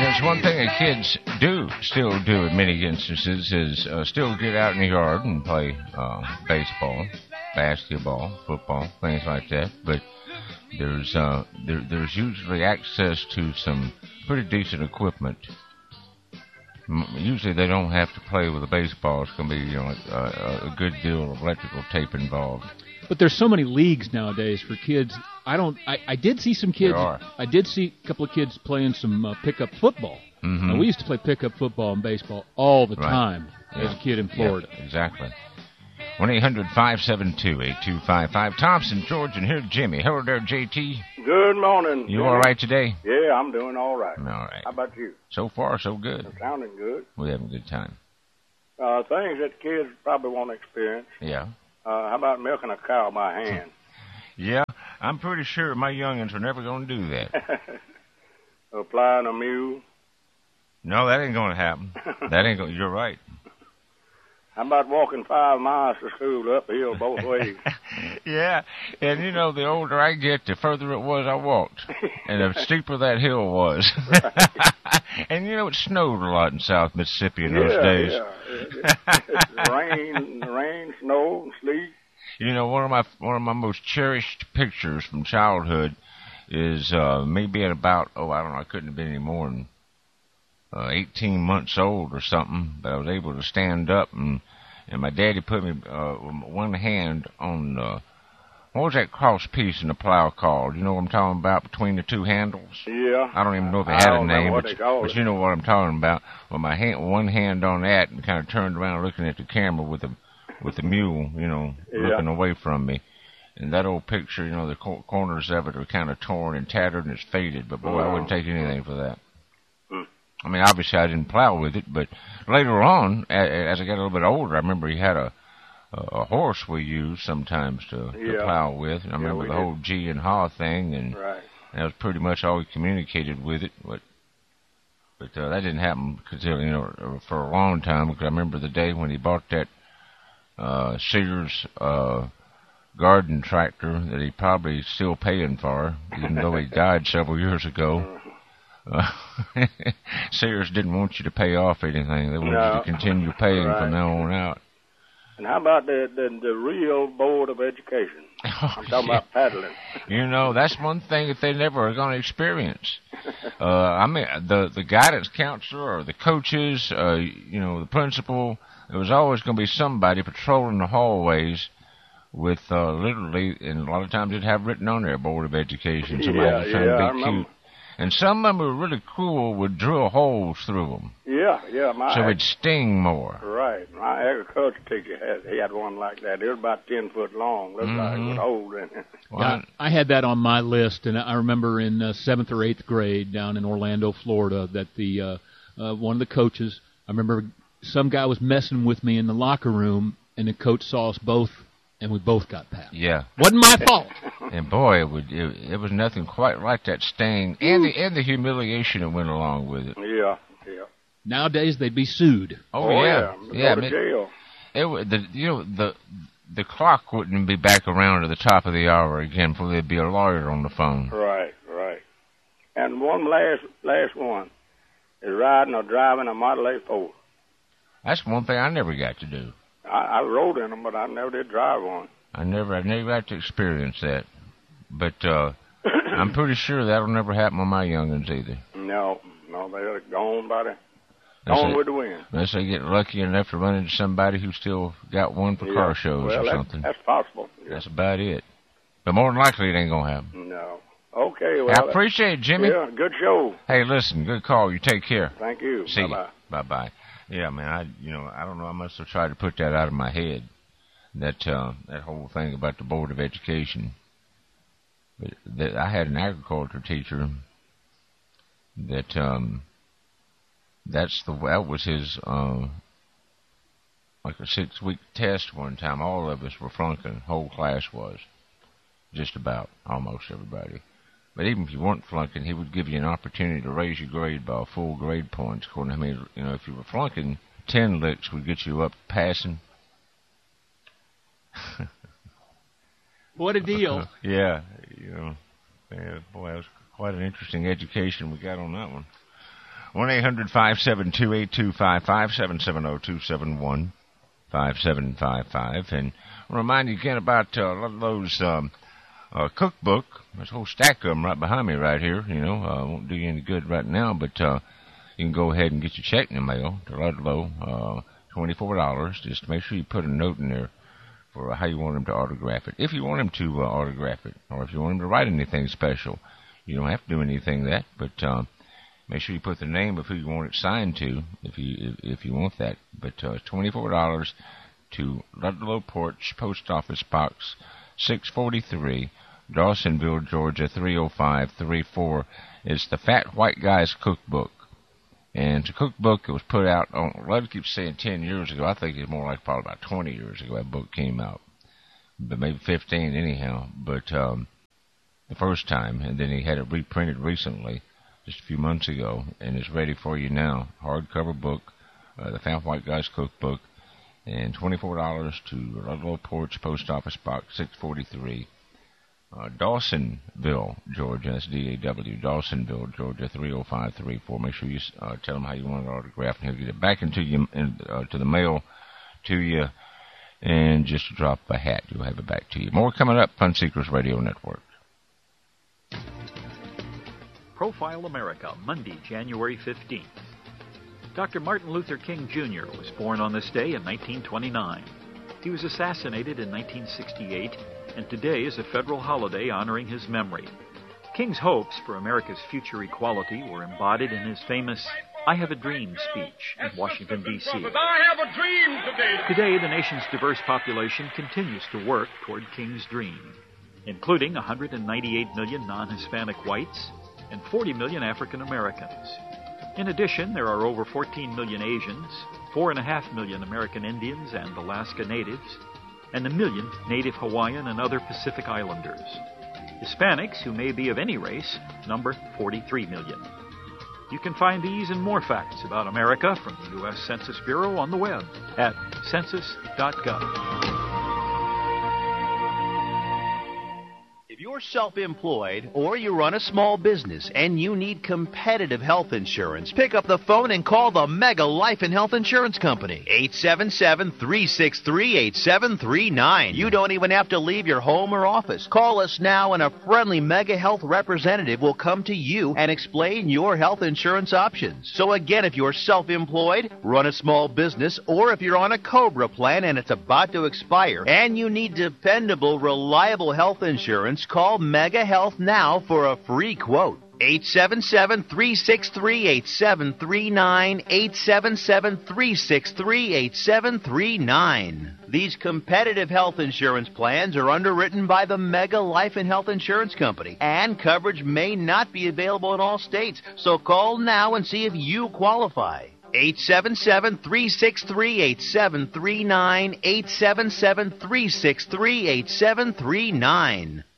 And there's one thing that kids still do in many instances is still get out in the yard and play baseball, basketball, football, things like that. But there's usually access to some pretty decent equipment. Usually they don't have to play with a baseball. It's going to be a good deal of electrical tape involved. But there's so many leagues nowadays for kids. I did see some kids. I did see a couple of kids playing some pickup football. Mm-hmm. Now, we used to play pickup football and baseball all the time as a kid in Florida. Yeah, exactly. 1-800-572-8255. Thompson, George, and here's Jimmy. Hello there, JT. Good morning. You all right today? Yeah, I'm doing all right. All right. How about you? So far, so good. I'm sounding good. We're having a good time. Things that kids probably won't experience. Yeah. How about milking a cow by hand? Yeah, I'm pretty sure my youngins are never going to do that. Applying a mule? No, that ain't going to happen. You're right. How about walking 5 miles to school uphill both ways? Yeah, and the older I get, the further it was I walked, and the steeper that hill was. And it snowed a lot in South Mississippi in those days. Yeah, rain, snow, and sleet. One of my most cherished pictures from childhood is me being about I couldn't have been any more than 18 months old or something, but I was able to stand up, and my daddy put me one hand on what was that cross piece in the plow called? You know what I'm talking about, between the two handles? Yeah. I don't even know if it had a name, but you know what I'm talking about. With my one hand on that, and kind of turned around looking at the camera with the mule, looking away from me. And that old picture, the corners of it are kind of torn and tattered and it's faded, but boy, I wouldn't take anything for that. I mean, obviously I didn't plow with it, but later on, as I got a little bit older, I remember he had a horse we used sometimes to plow with. And I remember the whole G and Ha thing, and that was pretty much all we communicated with it. But that didn't happen for a long time, because I remember the day when he bought that Sears garden tractor that he probably still paying for, even though he died several years ago. Sears didn't want you to pay off anything. They wanted you to continue paying from now on out. And how about the real Board of Education? I'm talking about paddling. That's one thing that they never are going to experience. I mean, the guidance counselor or the coaches, the principal, there was always going to be somebody patrolling the hallways with literally, and a lot of times it'd have written on there, Board of Education. Somebody was trying to be cute. And some of them were really cruel, would drill holes through them. Yeah. So it'd sting more. Right. My agriculture teacher had one like that. It was about 10 foot long. Looked like it was old in it. Well, I had that on my list, and I remember in 7th or 8th grade down in Orlando, Florida, that the one of the coaches, I remember some guy was messing with me in the locker room, and the coach saw us both, and we both got paddled. Yeah. Wasn't my fault. And boy, it was nothing quite like that sting and the humiliation that went along with it. Yeah. Nowadays they'd be sued. Oh yeah. Go to jail. The clock wouldn't be back around to the top of the hour again before there'd be a lawyer on the phone. Right. And one last one is riding or driving a Model A4. That's one thing I never got to do. I rode in them, but I never did drive one. I never got to experience that. But I'm pretty sure that'll never happen with my young'uns either. No, they're gone with the wind. Unless they get lucky enough to run into somebody who still got one for car shows or something. That's possible. Yeah. That's about it. But more than likely it ain't going to happen. No. Okay, well. I appreciate it, Jimmy. Yeah, good show. Hey, listen, good call. You take care. Thank you. See Bye-bye. You. Bye-bye. Yeah, man, I don't know. I must have tried to put that out of my head, that whole thing about the Board of Education. But I had an agriculture teacher that that was his like a 6-week test one time. All of us were flunking. Whole class was, just about, almost everybody. But even if you weren't flunking, he would give you an opportunity to raise your grade by a full grade point. According to me, if you were flunking, 10 licks would get you up passing. What a deal. Yeah, boy, that was quite an interesting education we got on that one. 1-800-572-8255, 770-271-5755. And I'll remind you again about a lot of those cookbook. There's a whole stack of them right behind me right here. Won't do you any good right now, but you can go ahead and get your check in the mail to Ludlow, $24. Just make sure you put a note in there for how you want him to autograph it. If you want him to autograph it, or if you want him to write anything special, you don't have to do anything that, but make sure you put the name of who you want it signed to, if you want that. But it's $24 to Ludlow Porch, Post Office Box 643, Dawsonville, Georgia 30534. It's the Fat White Guy's Cookbook. And it's a cookbook that was put out on, a lot of keep saying 10 years ago. I think it's more like probably about 20 years ago that book came out. But maybe 15 anyhow. But the first time, and then he had it reprinted recently, just a few months ago, and it's ready for you now. Hardcover book, the Fat White Guy's Cookbook, and $24 to Ludlow Porch, Post Office Box 643, Dawsonville, Georgia. That's D-A-W, Dawsonville, Georgia 30534. Make sure you tell him how you want it autographed, and he'll get it back into you, to the mail to you, and just drop a hat. You'll have it back to you. More coming up, Fun Seekers Radio Network. Profile America, Monday, January 15th. Dr. Martin Luther King Jr. was born on this day in 1929. He was assassinated in 1968, and today is a federal holiday honoring his memory. King's hopes for America's future equality were embodied in his famous I Have a Dream speech in Washington, D.C. I have a dream today. Today, the nation's diverse population continues to work toward King's dream, including 198 million non-Hispanic whites and 40 million African Americans. In addition, there are over 14 million Asians, 4.5 million American Indians and Alaska Natives, and 1 million Native Hawaiian and other Pacific Islanders. Hispanics, who may be of any race, number 43 million. You can find these and more facts about America from the U.S. Census Bureau on the web at census.gov. You're self-employed or you run a small business and you need competitive health insurance, pick up the phone and call the Mega Life and Health Insurance Company. 877-363-8739. You don't even have to leave your home or office. Call us now and a friendly Mega Health representative will come to you and explain your health insurance options. So again, if you're self-employed, run a small business, or if you're on a COBRA plan and it's about to expire and you need dependable, reliable health insurance, call Mega Health now for a free quote. 877-363-8739, 877-363-8739. These competitive health insurance plans are underwritten by the Mega Life and Health Insurance Company, and coverage may not be available in all states, so call now and see if you qualify. 877-363-8739, 877-363-8739.